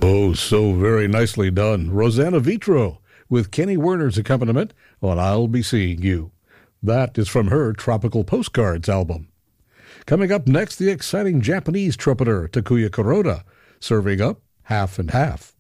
Oh, so very nicely done. Rosanna Vitro with Kenny Werner's accompaniment on I'll Be Seeing You. That is from her Tropical Postcards album. Coming up next, the exciting Japanese trumpeter Takuya Kuroda, serving up Half and Half.